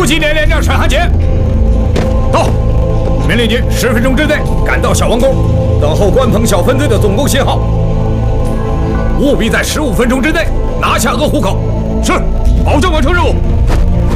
突击连连长陈汉杰，到，命令你10分钟之内赶到小王宫，等候关鹏小分队的总攻信号，务必在15分钟之内拿下鄂户口。是，保证完成任务。